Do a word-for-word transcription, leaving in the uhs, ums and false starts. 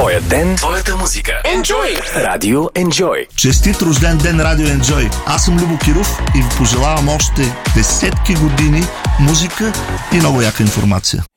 Твоя ден, твоята музика. Enjoy! Радио Enjoy. Честит рожден ден, Радио Enjoy. Аз съм Любо Киров и ви пожелавам още десетки години музика и много яка информация.